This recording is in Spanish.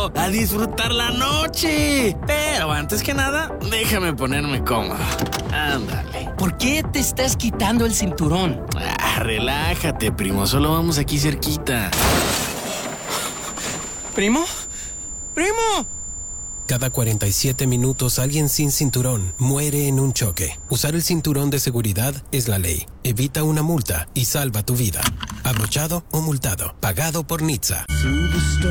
amigo, a disfrutar la noche. Pero antes que nada, déjame ponerme cómodo. Ándale. ¿Por qué te estás quitando el cinturón? Relájate, primo, solo vamos aquí cerquita. ¿Primo? ¡Primo! Cada 47 minutos alguien sin cinturón muere en un choque. Usar el cinturón de seguridad es la ley. Evita una multa y salva tu vida. Abrochado o multado. Pagado por NHTSA.